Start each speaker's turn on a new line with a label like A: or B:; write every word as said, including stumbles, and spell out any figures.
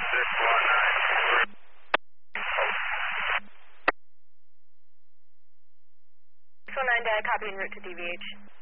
A: six one nine.
B: six one nine, data, copy en route to D V H.